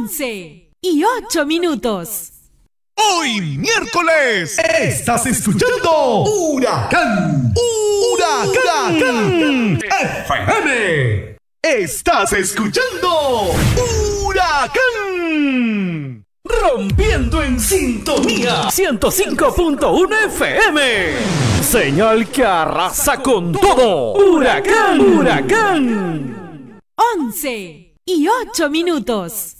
11:08. Hoy miércoles estás escuchando Huracán FM. Estás escuchando Huracán, rompiendo en sintonía 105.1 FM. Señal que arrasa con todo. Huracán. 11:08.